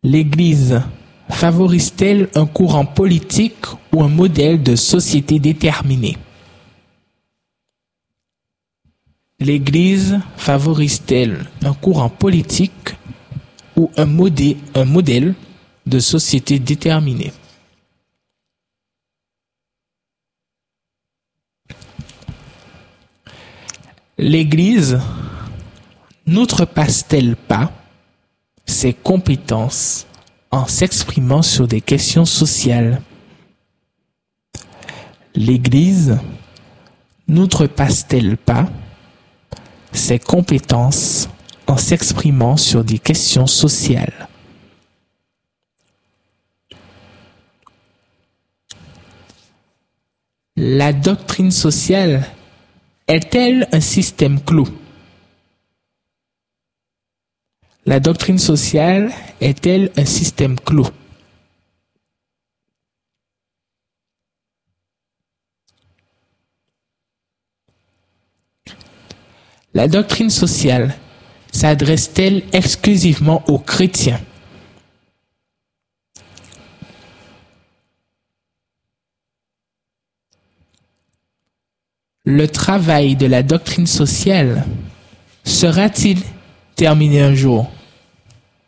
L'Église favorise-t-elle un courant politique ou un modèle de société déterminé? L'Église favorise-t-elle un courant politique ou un modèle de société déterminé? L'Église n'outrepasse-t-elle pas ses compétences en s'exprimant sur des questions sociales? L'Église n'outrepasse-t-elle pas ses compétences en s'exprimant sur des questions sociales? La doctrine sociale est-elle un système clos? La doctrine sociale est-elle un système clos? La doctrine sociale s'adresse-t-elle exclusivement aux chrétiens? Le travail de la doctrine sociale sera-t-il terminé un jour?